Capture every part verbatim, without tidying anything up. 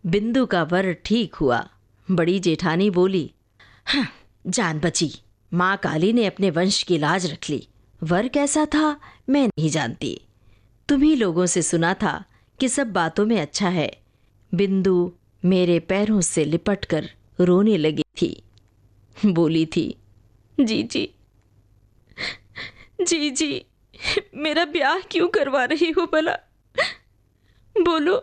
बिंदु का वर ठीक हुआ। बड़ी जेठानी बोली, हाँ, जान बची। माँ काली ने अपने वंश की लाज रख ली। वर कैसा था मैं नहीं जानती, तुम्ही लोगों से सुना था कि सब बातों में अच्छा है। बिंदु मेरे पैरों से लिपटकर रोने लगी थी। बोली थी, जी जी जी जी मेरा ब्याह क्यों करवा रही हो भला, बोलो।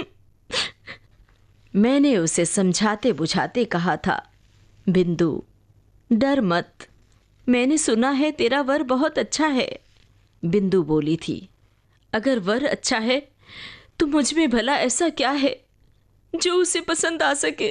मैंने उसे समझाते बुझाते कहा था, बिंदु डर मत, मैंने सुना है तेरा वर बहुत अच्छा है। बिंदु बोली थी, अगर वर अच्छा है तो मुझ में भला ऐसा क्या है जो उसे पसंद आ सके।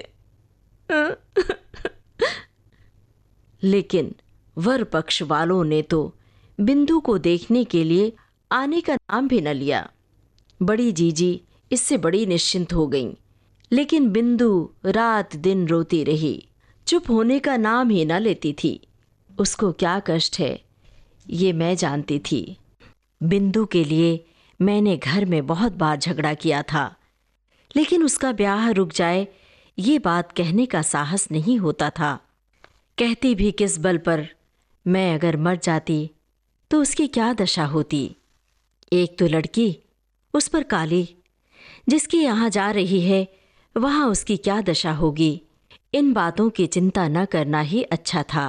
लेकिन वर पक्ष वालों ने तो बिंदु को देखने के लिए आने का नाम भी न लिया। बड़ी जीजी इससे बड़ी निश्चिंत हो गईं, लेकिन बिंदु रात दिन रोती रही, चुप होने का नाम ही न लेती थी। उसको क्या कष्ट है ये मैं जानती थी। बिंदु के लिए मैंने घर में बहुत बार झगड़ा किया था, लेकिन उसका ब्याह रुक जाए ये बात कहने का साहस नहीं होता था। कहती भी किस बल पर, मैं अगर मर जाती तो उसकी क्या दशा होती। एक तो लड़की, उस पर काली, जिसकी यहाँ जा रही है वहाँ उसकी क्या दशा होगी। इन बातों की चिंता न करना ही अच्छा था।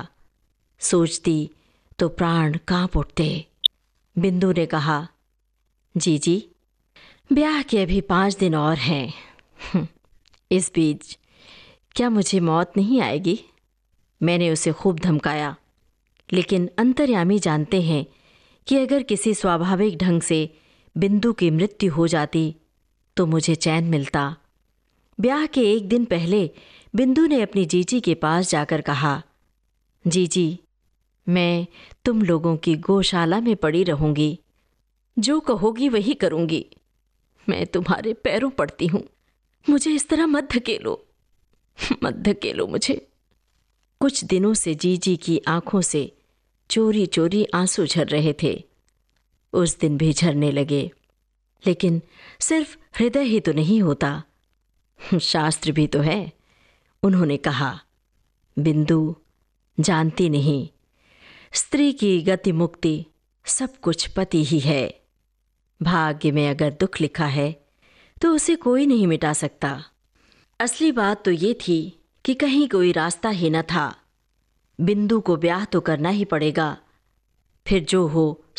सोचती तो प्राण कांप उठते। बिंदु ने कहा, जी जी ब्याह के अभी पाँच दिन और हैं, इस बीच क्या मुझे मौत नहीं आएगी। मैंने उसे खूब धमकाया, लेकिन अंतर्यामी जानते हैं कि अगर किसी स्वाभाविक ढंग से बिंदु की मृत्यु हो जाती तो मुझे चैन मिलता। ब्याह के एक दिन पहले बिंदु ने अपनी जीजी के पास जाकर कहा, जीजी मैं तुम लोगों की गौशाला में पड़ी रहूंगी, जो कहोगी वही करूंगी। मैं तुम्हारे पैरों पड़ती हूँ, मुझे इस तरह मत धकेलो, मत धकेलो मुझे। कुछ दिनों से जीजी की आंखों से चोरी चोरी आंसू झर रहे थे। उस दिन भी झरने लगे, लेकिन सिर्फ हृदय ही तो नहीं होता, शास्त्र भी तो है। उन्होंने कहा, बिंदु जानती नहीं, स्त्री की गति मुक्ति सब कुछ पति ही है। भाग्य में अगर दुख लिखा है तो उसे कोई नहीं मिटा सकता। असली बात तो ये थी कि कहीं कोई रास्ता ही न था। बिंदु को ब्याह तो करना ही पड़ेगा, फिर जो हो